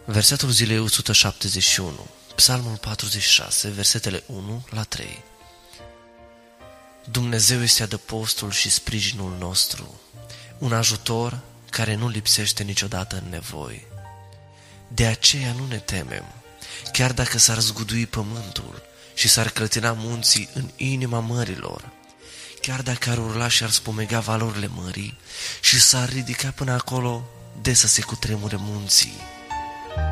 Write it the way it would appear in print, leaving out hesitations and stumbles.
Versetul zilei 171, Psalmul 46, versetele 1 la 3. Dumnezeu este adăpostul și sprijinul nostru, un ajutor care nu lipsește niciodată în nevoi. De aceea nu ne temem, chiar dacă s-ar zgudui pământul și s-ar clătina munții în inima mărilor, chiar dacă ar urla și ar spumega valorile mării și s-ar ridica până acolo de să se cutremure munții.